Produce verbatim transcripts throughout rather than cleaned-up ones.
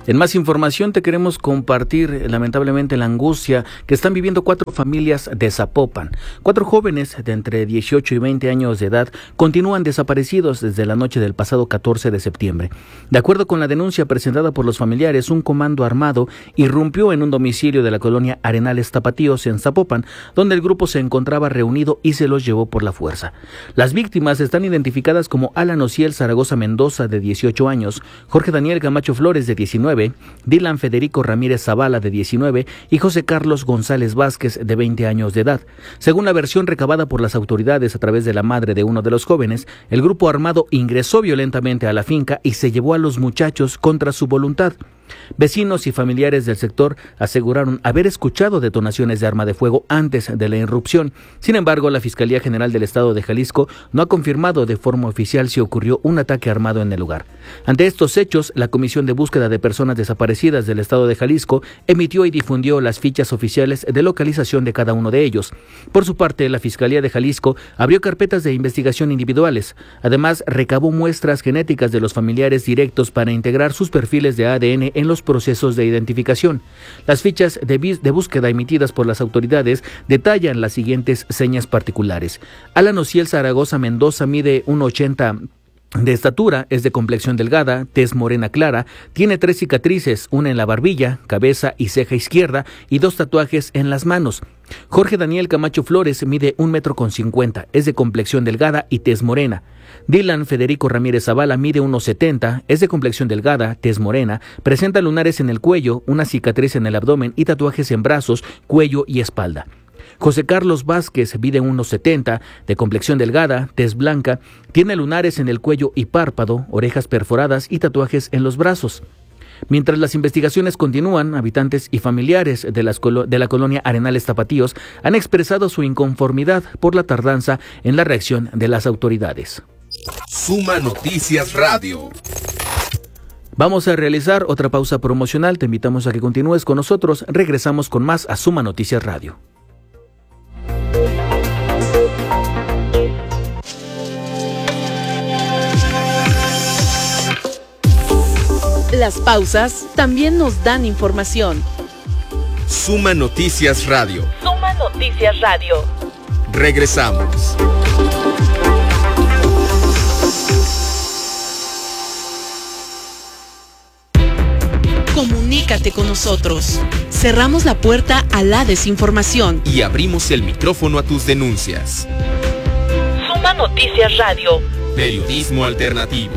En más información te queremos compartir lamentablemente la angustia que están viviendo cuatro familias de Zapopan. Cuatro jóvenes de entre dieciocho y veinte años de edad continúan desaparecidos desde la noche del pasado catorce de septiembre. De acuerdo con la denuncia presentada por los familiares, un comando armado irrumpió en un domicilio de la colonia Arenales Tapatíos en Zapopan, donde el grupo se encontraba reunido y se los llevó por la fuerza. Las víctimas están identificadas como Alan Ociel Zaragoza Mendoza, de dieciocho años, Jorge Daniel Camacho Flores, de diecinueve, Dylan Federico Ramírez Zavala, de diecinueve, y José Carlos González Vázquez, de veinte años de edad. Según la versión recabada por las autoridades a través de la madre de uno de los jóvenes, el grupo armado ingresó violentamente a la finca y se llevó a los muchachos contra su voluntad. Vecinos y familiares del sector aseguraron haber escuchado detonaciones de arma de fuego antes de la irrupción. Sin embargo, la Fiscalía General del Estado de Jalisco no ha confirmado de forma oficial si ocurrió un ataque armado en el lugar. Ante estos hechos, la Comisión de Búsqueda de Personas Desaparecidas del Estado de Jalisco emitió y difundió las fichas oficiales de localización de cada uno de ellos. Por su parte, la Fiscalía de Jalisco abrió carpetas de investigación individuales. Además, recabó muestras genéticas de los familiares directos para integrar sus perfiles de A D N en los procesos de identificación. Las fichas de, de búsqueda emitidas por las autoridades detallan las siguientes señas particulares. Alan Ociel Zaragoza Mendoza mide uno ochenta de estatura, es de complexión delgada, tez morena clara, tiene tres cicatrices, una en la barbilla, cabeza y ceja izquierda y dos tatuajes en las manos. Jorge Daniel Camacho Flores mide un metro con cincuenta, es de complexión delgada y tez morena. Dylan Federico Ramírez Zavala mide uno setenta, es de complexión delgada, tez morena, presenta lunares en el cuello, una cicatriz en el abdomen y tatuajes en brazos, cuello y espalda. José Carlos Vázquez mide uno setenta, de complexión delgada, tez blanca, tiene lunares en el cuello y párpado, orejas perforadas y tatuajes en los brazos. Mientras las investigaciones continúan, habitantes y familiares de, las colo- de la colonia Arenales Tapatíos han expresado su inconformidad por la tardanza en la reacción de las autoridades. Suma Noticias Radio. Vamos a realizar otra pausa promocional. Te invitamos a que continúes con nosotros. Regresamos con más a Suma Noticias Radio. Las pausas también nos dan información. Suma Noticias Radio. Suma Noticias Radio. Regresamos. Comunícate con nosotros. Cerramos la puerta a la desinformación y abrimos el micrófono a tus denuncias. Suma Noticias Radio. Periodismo alternativo.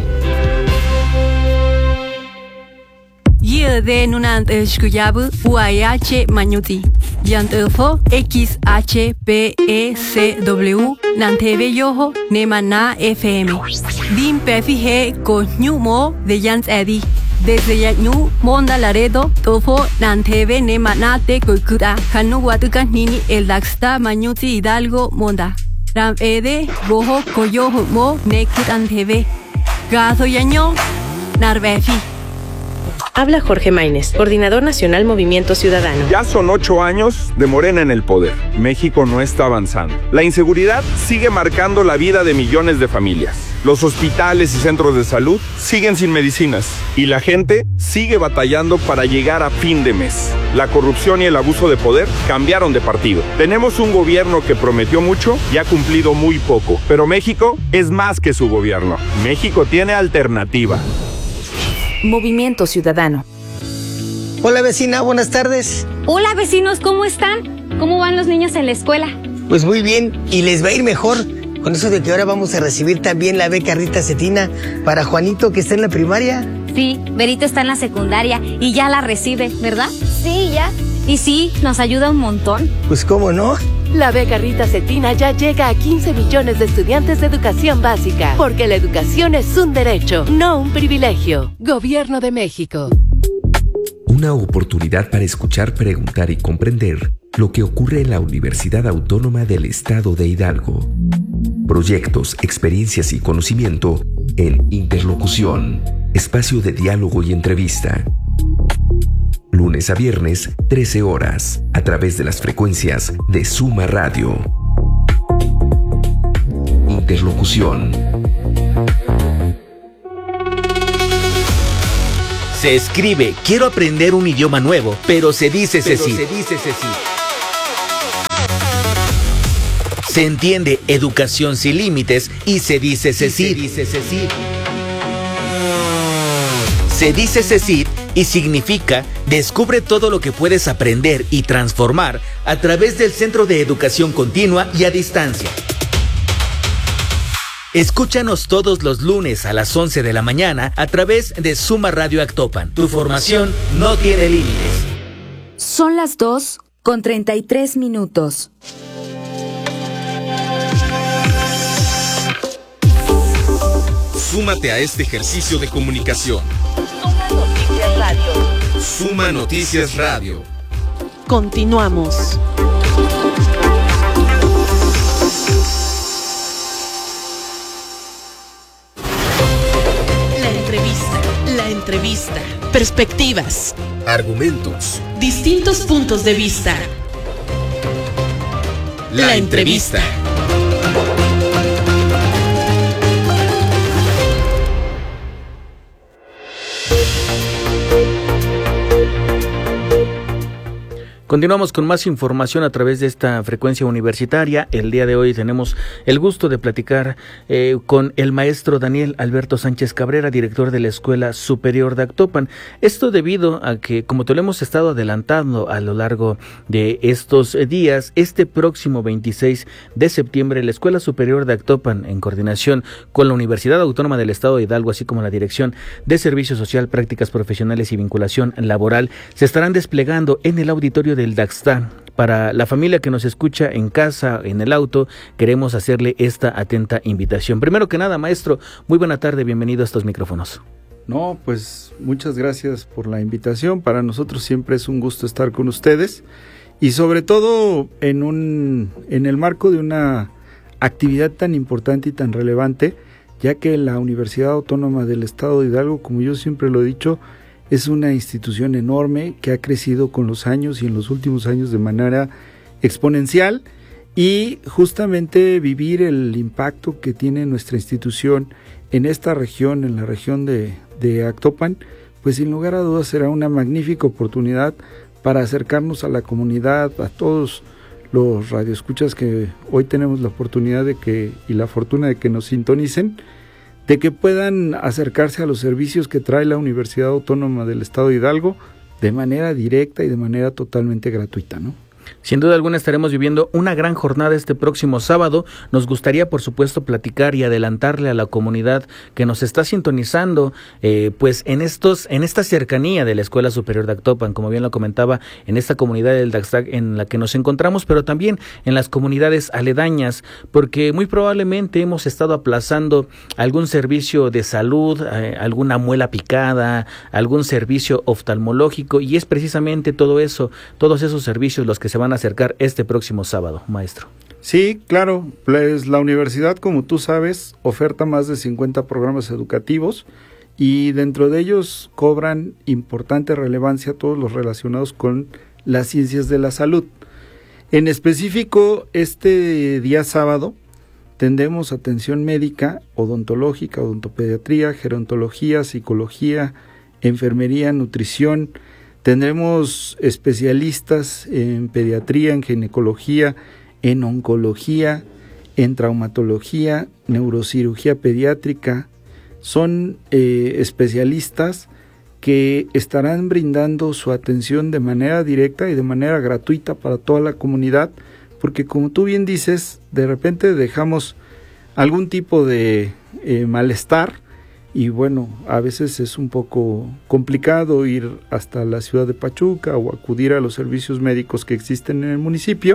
Yede nunant escuyabu uayh mañuti. Yantefo X H P E C W nanteve yoho nemana F M. Dim pefije koñumo de yant edi. Desde Yañu, Monda Laredo, Tofo, Nanteve, Nemanate, Koikuda, Hanu Watuka Nini, El Daxta, Mañuti, Hidalgo, Monda. Ram Ede, Bojo, Koyoho, Mo, Nekut Anteve. Gazo Yaño, Narvefi. Habla Jorge Maínez, coordinador nacional Movimiento Ciudadano. Ya son ocho años de Morena en el poder. México no está avanzando. La inseguridad sigue marcando la vida de millones de familias. Los hospitales y centros de salud siguen sin medicinas. Y la gente sigue batallando para llegar a fin de mes. La corrupción y el abuso de poder cambiaron de partido. Tenemos un gobierno que prometió mucho y ha cumplido muy poco. Pero México es más que su gobierno. México tiene alternativa. Movimiento Ciudadano. Hola vecina, buenas tardes. Hola vecinos, ¿cómo están? ¿Cómo van los niños en la escuela? Pues muy bien, y les va a ir mejor con eso de que ahora vamos a recibir también la beca Rita Cetina para Juanito, que está en la primaria. Sí, Berito está en la secundaria y ya la recibe, ¿verdad? Sí, ya. Y sí, nos ayuda un montón. Pues cómo no. La beca Rita Cetina ya llega a quince millones de estudiantes de educación básica, porque la educación es un derecho, no un privilegio. Gobierno de México. Una oportunidad para escuchar, preguntar y comprender lo que ocurre en la Universidad Autónoma del Estado de Hidalgo. Proyectos, experiencias y conocimiento en Interlocución, espacio de diálogo y entrevista. Lunes a viernes, trece horas, a través de las frecuencias de Suma Radio. Interlocución. Se escribe quiero aprender un idioma nuevo, pero se dice CECIT. Se dice CECIT. Se entiende educación sin límites y se dice CECIT. Se dice CECIT. Se dice CECIT y significa descubre todo lo que puedes aprender y transformar a través del Centro de Educación Continua y a Distancia. Escúchanos todos los lunes a las once de la mañana a través de Suma Radio Actopan. Tu formación no tiene límites. Son las dos con treinta y tres minutos. Súmate a este ejercicio de comunicación. Suma Noticias Radio. Suma Noticias Radio. Continuamos. La entrevista, la entrevista. Perspectivas. Argumentos. Distintos puntos de vista. La, La entrevista. entrevista. Continuamos con más información a través de esta frecuencia universitaria. El día de hoy tenemos el gusto de platicar eh, con el maestro Daniel Alberto Sánchez Cabrera, director de la Escuela Superior de Actopan. Esto debido a que, como te lo hemos estado adelantando a lo largo de estos días, este próximo veintiséis de septiembre, la Escuela Superior de Actopan, en coordinación con la Universidad Autónoma del Estado de Hidalgo, así como la Dirección de Servicio Social, Prácticas Profesionales y Vinculación Laboral, se estarán desplegando en el auditorio de el Daxta. Para la familia que nos escucha en casa, en el auto, queremos hacerle esta atenta invitación. Primero que nada, maestro, muy buena tarde, bienvenido a estos micrófonos. No, pues muchas gracias por la invitación. Para nosotros siempre es un gusto estar con ustedes y sobre todo en un en el marco de una actividad tan importante y tan relevante, ya que la Universidad Autónoma del Estado de Hidalgo, como yo siempre lo he dicho, es una institución enorme que ha crecido con los años y en los últimos años de manera exponencial, y justamente vivir el impacto que tiene nuestra institución en esta región, en la región de, de Actopan, pues sin lugar a dudas será una magnífica oportunidad para acercarnos a la comunidad, a todos los radioescuchas que hoy tenemos la oportunidad de que y la fortuna de que nos sintonicen, de que puedan acercarse a los servicios que trae la Universidad Autónoma del Estado de Hidalgo de manera directa y de manera totalmente gratuita, ¿no? Sin duda alguna estaremos viviendo una gran jornada este próximo sábado. Nos gustaría, por supuesto, platicar y adelantarle a la comunidad que nos está sintonizando, eh, pues en estos, en esta cercanía de la Escuela Superior de Actopan, como bien lo comentaba, en esta comunidad del Daxtac en la que nos encontramos, pero también en las comunidades aledañas, porque muy probablemente hemos estado aplazando algún servicio de salud, eh, alguna muela picada, algún servicio oftalmológico, y es precisamente todo eso, todos esos servicios los que se van a acercar este próximo sábado, maestro. Sí, claro, pues la universidad, como tú sabes, oferta más de cincuenta programas educativos y dentro de ellos cobran importante relevancia todos los relacionados con las ciencias de la salud. En específico, este día sábado tendremos atención médica, odontológica, odontopediatría, gerontología, psicología, enfermería, nutrición. Tendremos especialistas en pediatría, en ginecología, en oncología, en traumatología, neurocirugía pediátrica. Son eh, especialistas que estarán brindando su atención de manera directa y de manera gratuita para toda la comunidad, porque como tú bien dices, de repente dejamos algún tipo de eh, malestar. Y bueno, a veces es un poco complicado ir hasta la ciudad de Pachuca o acudir a los servicios médicos que existen en el municipio,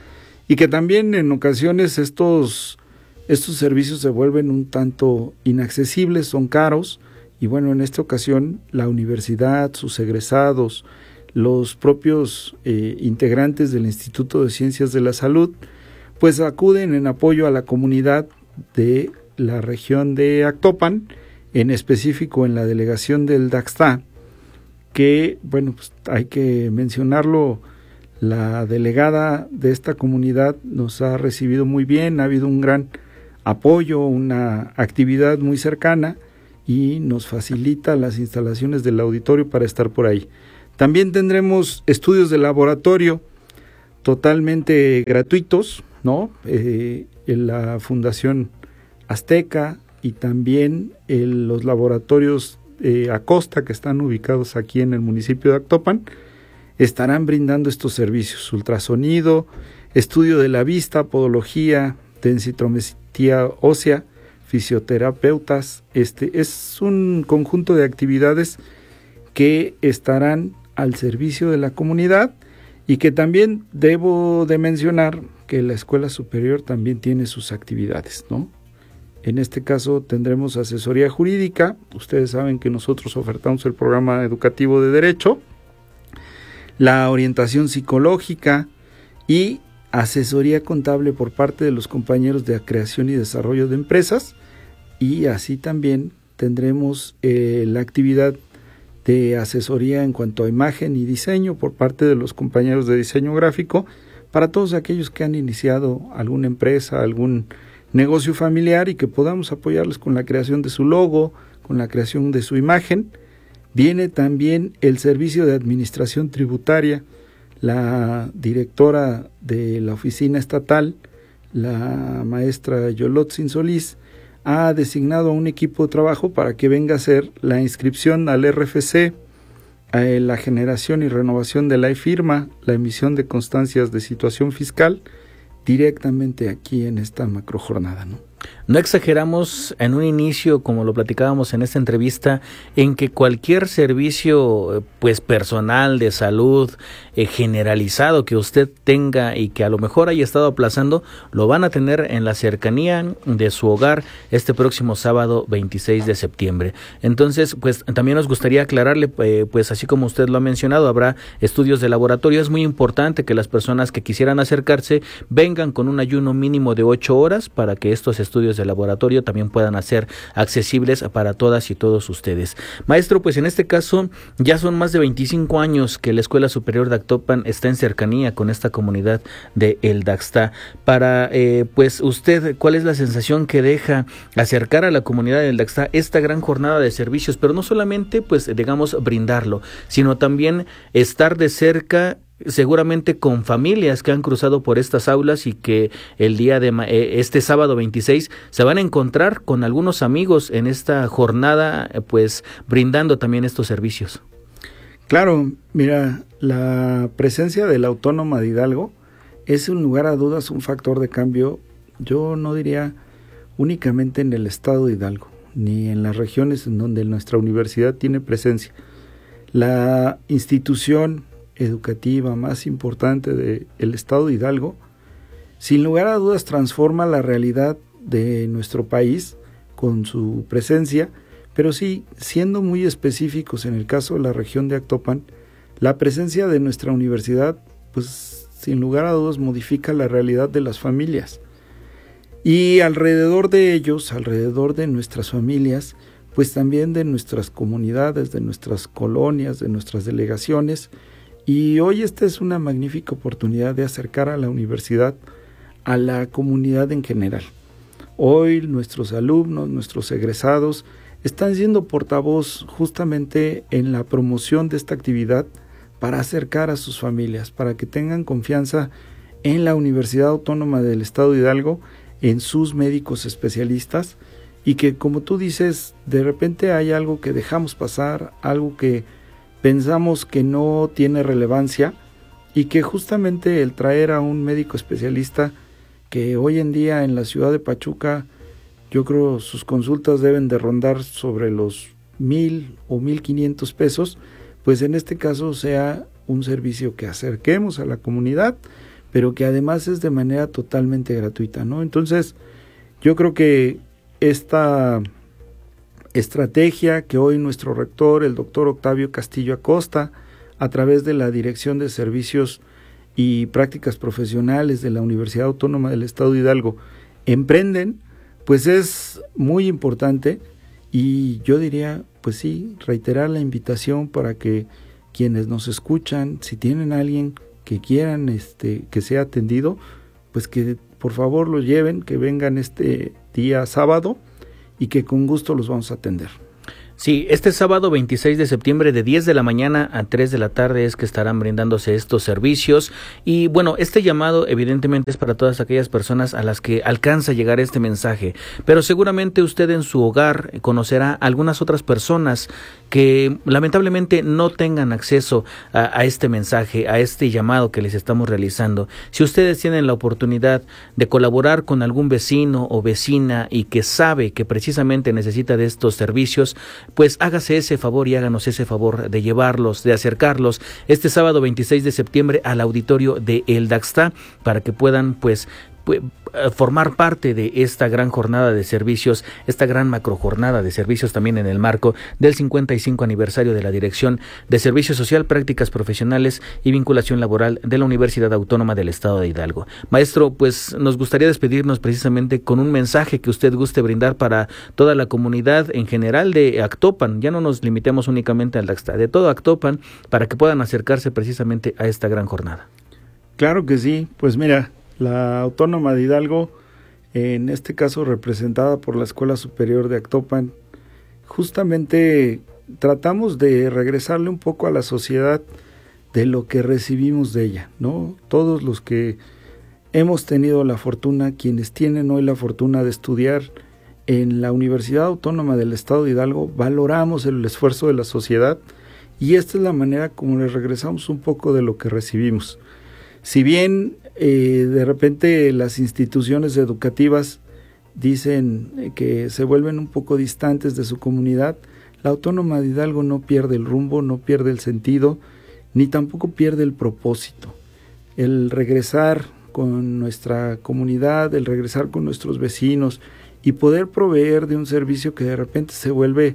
y que también en ocasiones estos, estos servicios se vuelven un tanto inaccesibles, son caros, y bueno, en esta ocasión la universidad, sus egresados, los propios eh, integrantes del Instituto de Ciencias de la Salud, pues acuden en apoyo a la comunidad de la región de Actopan, en específico en la delegación del Daxta, que, bueno, pues hay que mencionarlo, la delegada de esta comunidad nos ha recibido muy bien, ha habido un gran apoyo, una actividad muy cercana, y nos facilita las instalaciones del auditorio para estar por ahí. También tendremos estudios de laboratorio totalmente gratuitos, ¿no? Eh, en la Fundación Azteca y también en los laboratorios eh, Acosta, que están ubicados aquí en el municipio de Actopan, estarán brindando estos servicios: ultrasonido, estudio de la vista, podología, densitometría ósea, fisioterapeutas. Este es un conjunto de actividades que estarán al servicio de la comunidad, y que también debo de mencionar que la Escuela Superior también tiene sus actividades, ¿no? En este caso tendremos asesoría jurídica. Ustedes saben que nosotros ofertamos el programa educativo de Derecho, la orientación psicológica y asesoría contable por parte de los compañeros de creación y desarrollo de empresas, y así también tendremos eh, la actividad de asesoría en cuanto a imagen y diseño por parte de los compañeros de diseño gráfico para todos aquellos que han iniciado alguna empresa, algún negocio familiar, y que podamos apoyarles con la creación de su logo, con la creación de su imagen. Viene también el servicio de administración tributaria. La directora de la oficina estatal, la maestra Yolotzin Solís, ha designado a un equipo de trabajo para que venga a hacer la inscripción al R F C, eh, la generación y renovación de la e-firma, la emisión de constancias de situación fiscal, directamente aquí en esta macrojornada, ¿no? No exageramos en un inicio, como lo platicábamos en esta entrevista, en que cualquier servicio pues personal de salud eh, generalizado que usted tenga y que a lo mejor haya estado aplazando, lo van a tener en la cercanía de su hogar este próximo sábado veintiséis de septiembre. Entonces, pues también nos gustaría aclararle, eh, pues así como usted lo ha mencionado, habrá estudios de laboratorio. Es muy importante que las personas que quisieran acercarse vengan con un ayuno mínimo de ocho horas para que estos estudios de laboratorio también puedan ser accesibles para todas y todos ustedes. Maestro, pues en este caso ya son más de veinticinco años que la Escuela Superior de Actopan está en cercanía con esta comunidad de El Daxta. Para eh, pues usted, ¿cuál es la sensación que deja acercar a la comunidad del Daxta esta gran jornada de servicios? Pero no solamente pues digamos brindarlo, sino también estar de cerca seguramente con familias que han cruzado por estas aulas y que el día de este sábado veintiséis se van a encontrar con algunos amigos en esta jornada, pues brindando también estos servicios. Claro, mira, la presencia de la Autónoma de Hidalgo es sin lugar a dudas un factor de cambio. Yo no diría únicamente en el estado de Hidalgo, ni en las regiones en donde nuestra universidad tiene presencia. La institución educativa más importante del estado de Hidalgo, sin lugar a dudas transforma la realidad de nuestro país con su presencia, pero sí, siendo muy específicos en el caso de la región de Actopan, la presencia de nuestra universidad, pues sin lugar a dudas modifica la realidad de las familias. Y alrededor de ellos, alrededor de nuestras familias, pues también de nuestras comunidades, de nuestras colonias, de nuestras delegaciones. Y hoy esta es una magnífica oportunidad de acercar a la universidad a la comunidad en general. Hoy nuestros alumnos, nuestros egresados, están siendo portavoz justamente en la promoción de esta actividad para acercar a sus familias, para que tengan confianza en la Universidad Autónoma del Estado de Hidalgo, en sus médicos especialistas, y que, como tú dices, de repente hay algo que dejamos pasar, algo que pensamos que no tiene relevancia, y que justamente el traer a un médico especialista, que hoy en día en la ciudad de Pachuca, yo creo sus consultas deben de rondar sobre los mil o mil quinientos pesos, pues en este caso sea un servicio que acerquemos a la comunidad, pero que además es de manera totalmente gratuita, ¿no? Entonces, yo creo que esta estrategia que hoy nuestro rector, el doctor Octavio Castillo Acosta, a través de la Dirección de Servicios y Prácticas Profesionales de la Universidad Autónoma del Estado de Hidalgo, emprenden, pues es muy importante. Y yo diría, pues sí, reiterar la invitación para que quienes nos escuchan, si tienen a alguien que quieran este que sea atendido, pues que por favor lo lleven, que vengan este día sábado y que con gusto los vamos a atender. Sí, este sábado veintiséis de septiembre de diez de la mañana a tres de la tarde es que estarán brindándose estos servicios y bueno, este llamado evidentemente es para todas aquellas personas a las que alcanza a llegar este mensaje, pero seguramente usted en su hogar conocerá algunas otras personas que lamentablemente no tengan acceso a, a este mensaje, a este llamado que les estamos realizando. Si ustedes tienen la oportunidad de colaborar con algún vecino o vecina y que sabe que precisamente necesita de estos servicios, pues hágase ese favor y háganos ese favor de llevarlos, de acercarlos este sábado veintiséis de septiembre al auditorio de El Daxta para que puedan pues formar parte de esta gran jornada de servicios, esta gran macro jornada de servicios también en el marco del cincuenta y cinco aniversario de la Dirección de Servicio Social, Prácticas Profesionales y Vinculación Laboral de la Universidad Autónoma del Estado de Hidalgo. Maestro, pues nos gustaría despedirnos precisamente con un mensaje que usted guste brindar para toda la comunidad en general de Actopan, ya no nos limitemos únicamente al Daxta, de todo Actopan, para que puedan acercarse precisamente a esta gran jornada. Claro que sí, pues mira, la Autónoma de Hidalgo, en este caso representada por la Escuela Superior de Actopan, justamente tratamos de regresarle un poco a la sociedad de lo que recibimos de ella, ¿no? Todos los que hemos tenido la fortuna, quienes tienen hoy la fortuna de estudiar en la Universidad Autónoma del Estado de Hidalgo, valoramos el esfuerzo de la sociedad y esta es la manera como le regresamos un poco de lo que recibimos. Si bien eh, de repente las instituciones educativas dicen eh, que se vuelven un poco distantes de su comunidad, la Autónoma de Hidalgo no pierde el rumbo, no pierde el sentido, ni tampoco pierde el propósito. El regresar con nuestra comunidad, el regresar con nuestros vecinos y poder proveer de un servicio que de repente se vuelve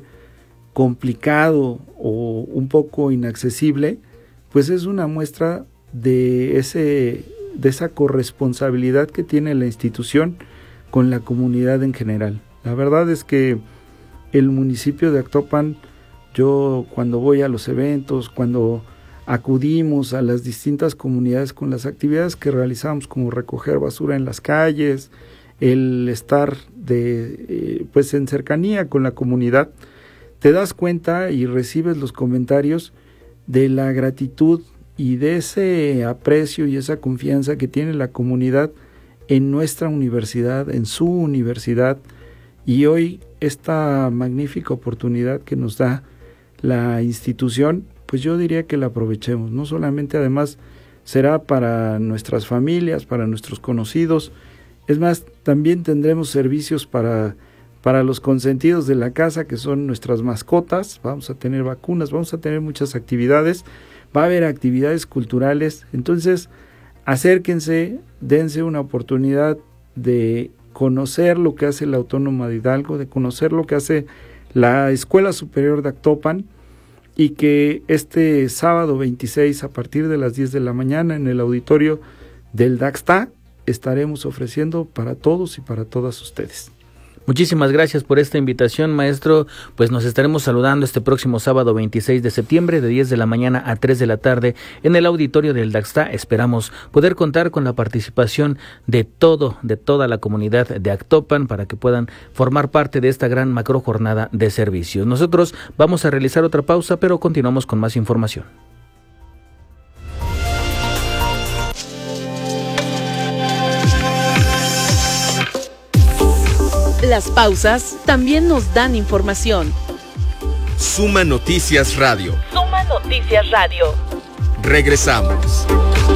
complicado o un poco inaccesible, pues es una muestra de ese de esa corresponsabilidad que tiene la institución con la comunidad en general. La verdad es que el municipio de Actopan, yo cuando voy a los eventos, cuando acudimos a las distintas comunidades con las actividades que realizamos, como recoger basura en las calles, el estar de eh, pues en cercanía con la comunidad, te das cuenta y recibes los comentarios de la gratitud y de ese aprecio y esa confianza que tiene la comunidad en nuestra universidad, en su universidad, y hoy esta magnífica oportunidad que nos da la institución, pues yo diría que la aprovechemos. No solamente además será para nuestras familias, para nuestros conocidos, es más, también tendremos servicios para, para los consentidos de la casa, que son nuestras mascotas, vamos a tener vacunas, vamos a tener muchas actividades, va a haber actividades culturales, entonces acérquense, dense una oportunidad de conocer lo que hace la Autónoma de Hidalgo, de conocer lo que hace la Escuela Superior de Actopan, y que este sábado veintiséis a partir de las diez de la mañana en el auditorio del Daxta estaremos ofreciendo para todos y para todas ustedes. Muchísimas gracias por esta invitación, maestro. Pues nos estaremos saludando este próximo sábado veintiséis de septiembre de diez de la mañana a tres de la tarde en el auditorio del Daxta. Esperamos poder contar con la participación de todo, de toda la comunidad de Actopan para que puedan formar parte de esta gran macro jornada de servicios. Nosotros vamos a realizar otra pausa, pero continuamos con más información. Las pausas también nos dan información. Suma Noticias Radio. Suma Noticias Radio. Regresamos.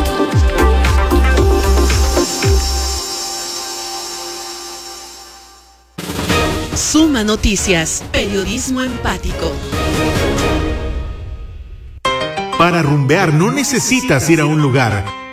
Suma Noticias, periodismo empático. Para rumbear no necesitas ir a un lugar.